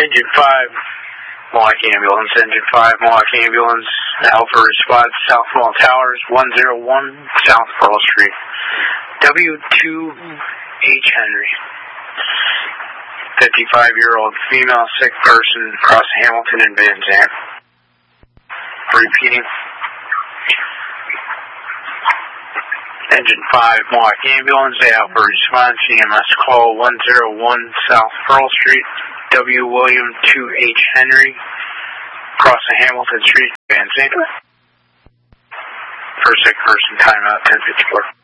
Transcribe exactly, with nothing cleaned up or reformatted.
Engine five, Milwaukee Ambulance. Engine five, Milwaukee Ambulance. Alpha response, South Mall Towers, one oh one South Pearl Street. W two H Henry. fifty-five-year-old female sick person across Hamilton and Van Zandt. Repeating. Engine five, Milwaukee Ambulance, Alpha response, E M S call one oh one South Pearl Street, W William two H Henry, crossing Hamilton Street, Van Zandt. For sick person, timeout ten fifty-four.